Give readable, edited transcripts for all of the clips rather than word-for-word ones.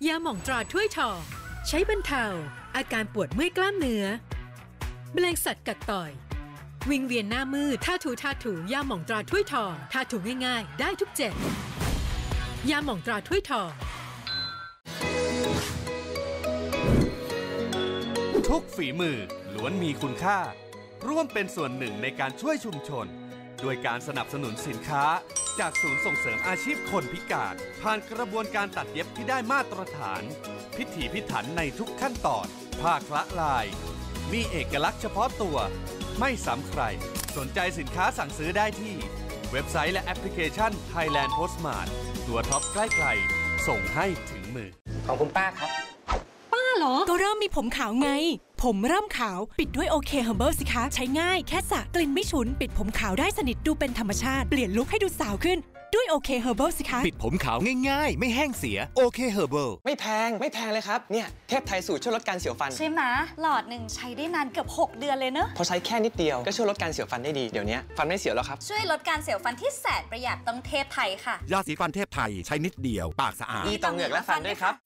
ยาหม่องตราถ้วยทองใช้บรรเทาอาการปวดเมื่อยกล้ามเนื้อแมลงสัตว์กัดต่อยวิงเวียนหน้ามืดท่าถูยาหม่องตราถ้วยทองท่าถูง่ายๆได้ทุกเจ็บยาหม่องตราถ้วยทองทุกฝีมือล้วนมีคุณค่าร่วมเป็นส่วนหนึ่งในการช่วยชุมชนด้วยการสนับสนุนสินค้าจากศูนย์ส่งเสริมอาชีพคนพิการผ่านกระบวนการตัดเย็บที่ได้มาตรฐานพิถีพิถันในทุกขั้นตอนผ้าคละลายมีเอกลักษณ์เฉพาะตัวไม่ซ้ำใครสนใจสินค้าสั่งซื้อได้ที่เว็บไซต์และแอปพลิเคชัน Thailand Postmart ตัวท็อปใกล้ๆส่งให้ถึงมือของคุณป้าครับป้าเหรอก็เริ่มมีผมขาวไงผมเริ่มขาวปิดด้วยโอเคเฮอร์เบิลสิคะใช้ง่ายแค่สระกลิ่นไม่ฉุนปิดผมขาวได้สนิทดูเป็นธรรมชาติเปลี่ยนลุคให้ดูสาวขึ้นด้วยโอเคเฮอร์เบิลสิคะปิดผมขาวง่ายๆไม่แห้งเสียโอเคเฮอร์เบิลไม่แพงเลยครับเนี่ยเทพไทยสูตรช่วยลดการเสียวฟันใช่ไหมหลอดหนึ่งใช้ได้นานเกือบ6 เดือนเลยเนอะพอใช้แค่นิดเดียวก็ช่วยลดการเสียวฟันได้ดีเดี๋ยวนี้ฟันไม่เสียวแล้วครับช่วยลดการเสียวฟันที่แสนประหยัดต้องเทพไทยค่ะยาสีฟันเทพไทยใช้นิดเดียวปากสะอาดดีต่อเหงือกและฟันด้วยครับ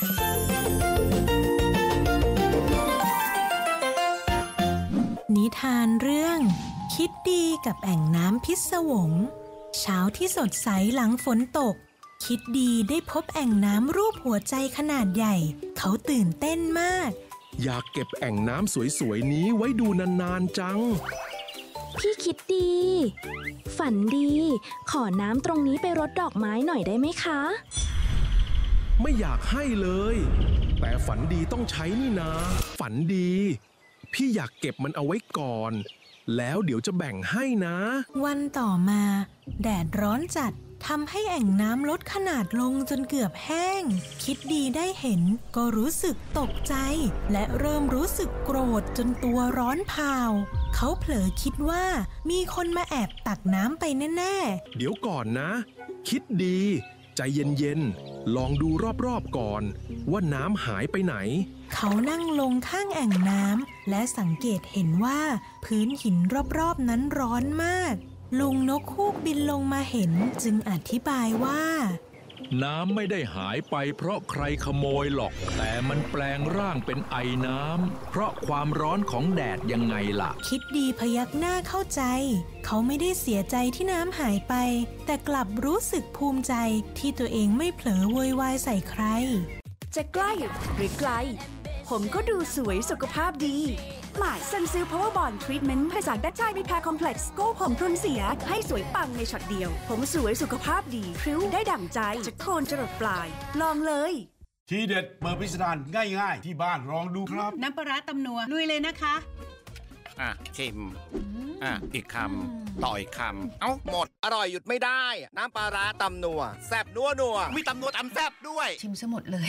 นิทานเรื่องคิดดีกับแอ่งน้ำพิศวงเช้าที่สดใสหลังฝนตกคิดดีได้พบแอ่งน้ำรูปหัวใจขนาดใหญ่เขาตื่นเต้นมากอยากเก็บแอ่งน้ำสวยๆนี้ไว้ดูนานๆจังพี่คิดดีฝันดีขอน้ำตรงนี้ไปรดดอกไม้หน่อยได้ไหมคะไม่อยากให้เลยแต่ฝันดีต้องใช้นี่นาฝันดีพี่อยากเก็บมันเอาไว้ก่อนแล้วเดี๋ยวจะแบ่งให้นะวันต่อมาแดดร้อนจัดทำให้แอ่งน้ำลดขนาดลงจนเกือบแห้งคิดดีได้เห็นก็รู้สึกตกใจและเริ่มรู้สึกโกรธจนตัวร้อนเผาเขาเผลอคิดว่ามีคนมาแอบตักน้ำไปแน่ๆเดี๋ยวก่อนนะคิดดีใจเย็นๆลองดูรอบๆก่อนว่าน้ำหายไปไหนเขานั่งลงข้างแอ่งน้ำและสังเกตเห็นว่าพื้นหินรอบๆนั้นร้อนมากลุงนกฮูกบินลงมาเห็นจึงอธิบายว่าน้ำไม่ได้หายไปเพราะใครขโมยหรอกแต่มันแปลงร่างเป็นไอน้ำเพราะความร้อนของแดดยังไงล่ะคิดดีพยักหน้าเข้าใจเขาไม่ได้เสียใจที่น้ำหายไปแต่กลับรู้สึกภูมิใจที่ตัวเองไม่เผลอโวยวายใส่ใครจะใกล้หรือไกลผมก็ดูสวยสุขภาพดีหมายซันซิลพาวเวอร์บอนด์ทรีทเมนต์ผสานแบคไทมีแพร์คอมเพล็กซ์โก้ผมพรุนเสียให้สวยปังในช็อตเดียวผมสวยสุขภาพดีพริ้วได้ดั่งใจจากโคนจรดปลายลองเลยทีเด็ดเปิดพิสดารง่ายๆที่บ้านลองดูครับน้ำปลาร้าตำนัวลุยเลยนะคะชิมอีกคำต่ออีกคำเอ้าหมดอร่อยหยุดไม่ได้น้ำปลาร้าตำนัวแซ่บนัวมีตำนัวตำแซ่บด้วยชิมซะหมดเลย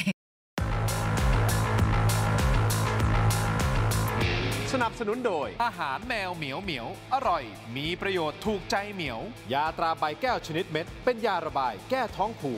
สนับสนุนโดยอาหารแมวเหมียวอร่อยมีประโยชน์ถูกใจเหมียวยาตราใบแก้วชนิดเม็ดเป็นยาระบายแก้ท้องผูก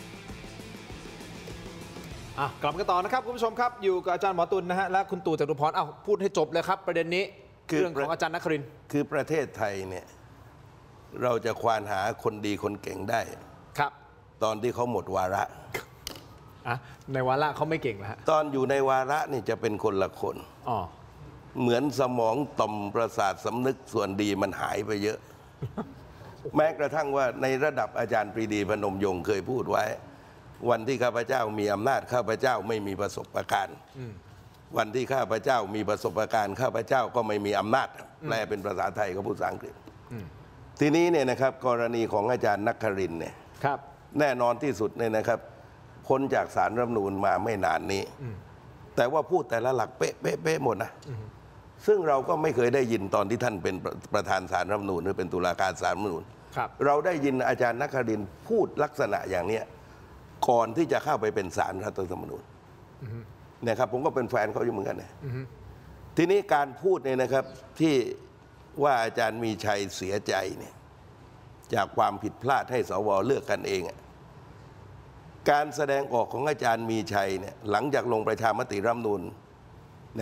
กลับกันต่อนะครับคุณผู้ชมครับอยู่กับอาจารย์หมอตุลนะฮะและคุณตู่จตุพรพูดให้จบเลยครับประเด็นนี้เรื่องของอาจารย์นครินทร์คือประเทศไทยเนี่ยเราจะควานหาคนดีคนเก่งได้ครับตอนที่เขาหมดวาระในวาระเขาไม่เก่งแล้วตอนอยู่ในวาระนี่จะเป็นคนละคนเหมือนสมองต่อมประสาทสำนึกส่วนดีมันหายไปเยอะ แม้กระทั่งว่าในระดับอาจารย์ปรีดีพนมยงค์เคยพูดไว้วันที่ข้าพเจ้ามีอำนาจข้าพเจ้าไม่มีประสบการณ์วันที่ข้าพเจ้ามีประสบการณ์ข้าพเจ้าก็ไม่มีอำนาจแปลเป็นภาษาไทยก็พูดภาษาอังกฤษทีนี้เนี่ยนะครับกรณีของอาจารย์นครินทร์เนี่ยแน่นอนที่สุดเนี่ยนะครับพ้นจากศาลรัฐธรรมนูญมาไม่นานนี้แต่ว่าพูดแต่ละหลักเป๊ะหมดนะซึ่งเราก็ไม่เคยได้ยินตอนที่ท่านเป็นประธานศาลรัฐธรรมนูญหรือเป็นตุลาการศาลรัฐธรรมนูญเราได้ยินอาจารย์นครินทร์พูดลักษณะอย่างนี้ก่อนที่จะเข้าไปเป็นศาลรัฐธรรมนูญเนี่ยครับผมก็เป็นแฟนเขาอยู่เหมือนกันนะทีนี้การพูดเนี่ยนะครับที่ว่าอาจารย์มีชัยเสียใจเนี่ยจากความผิดพลาดให้สวเลือกกันเองการแสดงออกของอาจารย์มีชัยเนี่ยหลังจากลงประชามติรัฐธรรมนูญ